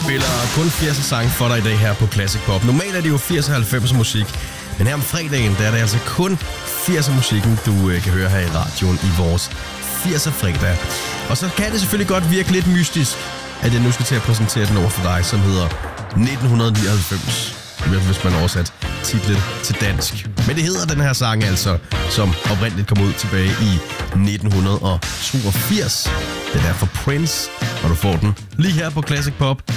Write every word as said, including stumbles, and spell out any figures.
spiller kun firserne sange for dig i dag her på Classic Pop. Normalt er det jo firserne og halvfemserne musik, men her om fredagen, der er det altså kun firserne musikken, du øh, kan høre her i radioen i vores firserne fredag. Og så kan det selvfølgelig godt virke lidt mystisk, at jeg nu skal til at præsentere den over for dig, som hedder nitten nioghalvfems. Hvis man oversat titlen til dansk. Men det hedder den her sang altså, som oprindeligt kom ud tilbage i nitten toogfirs. Den er fra Prince, og du får den lige her på Classic Pop